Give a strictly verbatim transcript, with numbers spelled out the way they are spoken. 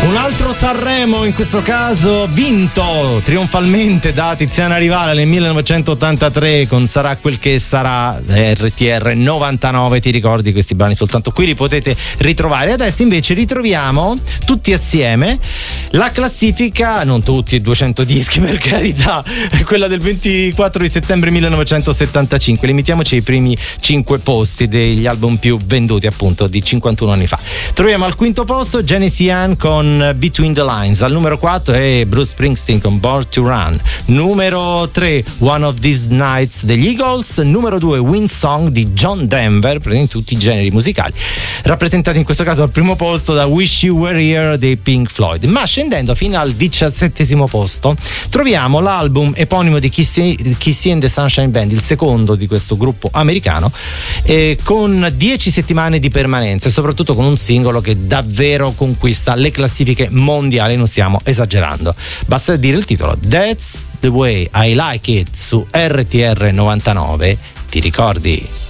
Un altro Sanremo, in questo caso vinto trionfalmente da Tiziana Rivale nel millenovecentottantatré con Sarà quel che sarà, R T R novantanove. Ti ricordi questi brani? Soltanto qui li potete ritrovare. Adesso invece ritroviamo tutti assieme la classifica, non tutti e duecento dischi per carità, quella del ventiquattro di settembre millenovecentosettantacinque. Limitiamoci ai primi cinque posti degli album più venduti, appunto, di cinquantuno anni fa. Troviamo al quinto posto Genesis Ian con Between the Lines, al numero quattro è Bruce Springsteen con Born to Run, numero tre One of These Nights degli Eagles, numero due Wind Song di John Denver, in tutti i generi musicali, rappresentati in questo caso al primo posto da Wish You Were Here dei Pink Floyd. Ma scendendo fino al diciassettesimo posto troviamo l'album eponimo di Kissy, Kissy and the Sunshine Band, il secondo di questo gruppo americano, eh, con dieci settimane di permanenza e soprattutto con un singolo che davvero conquista le classifiche mondiali, non stiamo esagerando, basta dire il titolo, That's the Way I Like It, su R T R novantanove. Ti ricordi?